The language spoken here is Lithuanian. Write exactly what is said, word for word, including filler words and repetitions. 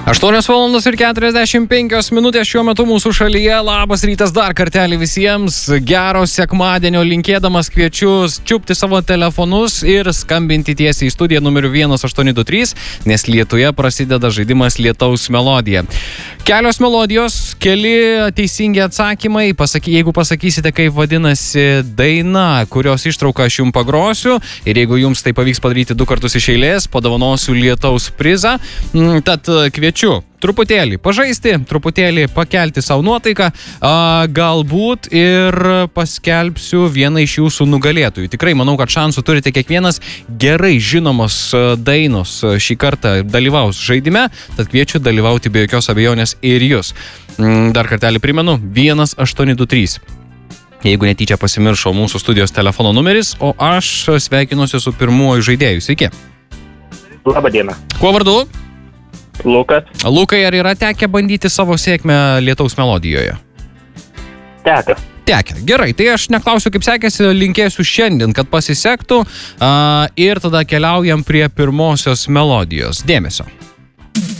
aštuonios valandos ir keturiasdešimt penkios minutės šiuo metu mūsų šalyje. Labas rytas dar kartelį visiems. Gero sekmadienio linkėdamas kviečiu čiupti savo telefonus ir skambinti tiesiai į studiją numeriu vienas aštuoni du trys, nes Lietuje prasideda žaidimas Lietaus melodija. Kelios melodijos, keli teisingi atsakymai. Pasaky, jeigu pasakysite, kaip vadinasi daina, kurios ištrauką aš jums pagrosiu, ir jeigu jums tai pavyks padaryti du kartus iš eilės, padovanosiu Lietaus prizą. Tad kviečiu truputėlį pažaisti, truputėlį pakelti savo nuotaiką, a, galbūt ir paskelbsiu vieną iš jūsų nugalėtojų. Tikrai manau, kad šansų turite kiekvienas. Gerai žinomos dainos šį kartą dalyvaus žaidime, tad kviečiu dalyvauti be jokios abejonės ir jūs. Dar kartelį primenu, vienas aštuoni du trys. Jeigu netyčia pasimiršo mūsų studijos telefono numeris, o aš sveikinuosi su pirmuoju žaidėju. Sveiki. Labą dieną. Kuo vardu? Lukas. Lukai, ar yra tekę bandyti savo sėkmę Lietaus melodijoje? Teka. Tekę. Gerai, tai aš neklausiu, kaip sekėsi, linkėsiu šiandien, kad pasisektų, a, ir tada keliaujam prie pirmosios melodijos. Dėmesio.